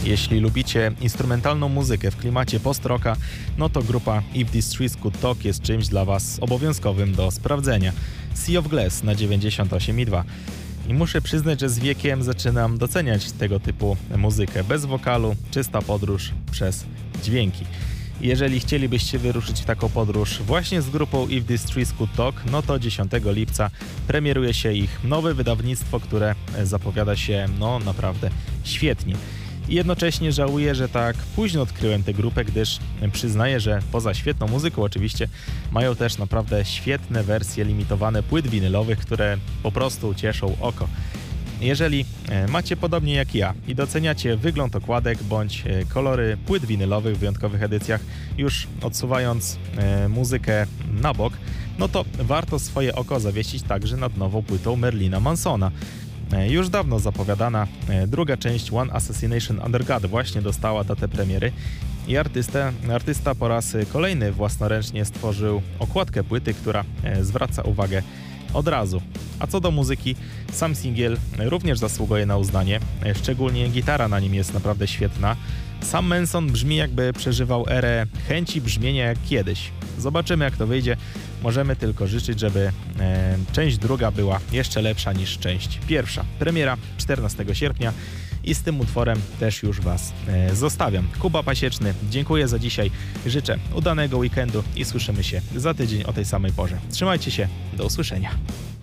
Jeśli lubicie instrumentalną muzykę w klimacie post-rocka, no to grupa If These Trees Could Talk jest czymś dla Was obowiązkowym do sprawdzenia. Sea of Glass na 98,2. I muszę przyznać, że z wiekiem zaczynam doceniać tego typu muzykę. Bez wokalu, czysta podróż przez dźwięki. Jeżeli chcielibyście wyruszyć w taką podróż właśnie z grupą If These Trees Could Talk, no to 10 lipca premieruje się ich nowe wydawnictwo, które zapowiada się naprawdę świetnie. I jednocześnie żałuję, że tak późno odkryłem tę grupę, gdyż przyznaję, że poza świetną muzyką oczywiście mają też naprawdę świetne wersje limitowane płyt winylowych, które po prostu cieszą oko. Jeżeli macie podobnie jak ja i doceniacie wygląd okładek bądź kolory płyt winylowych w wyjątkowych edycjach, już odsuwając muzykę na bok, no to warto swoje oko zawiesić także nad nową płytą Marilina Mansona. Już dawno zapowiadana druga część One Assassination Under God właśnie dostała datę premiery i artysta po raz kolejny własnoręcznie stworzył okładkę płyty, która zwraca uwagę od razu. A co do muzyki, sam singiel również zasługuje na uznanie, szczególnie gitara na nim jest naprawdę świetna. Sam Manson brzmi, jakby przeżywał erę chęci brzmienia jak kiedyś. Zobaczymy, jak to wyjdzie. Możemy tylko życzyć, żeby część druga była jeszcze lepsza niż część pierwsza. Premiera 14 sierpnia i z tym utworem też już Was zostawiam. Kuba Pasieczny, dziękuję za dzisiaj. Życzę udanego weekendu i słyszymy się za tydzień o tej samej porze. Trzymajcie się, do usłyszenia.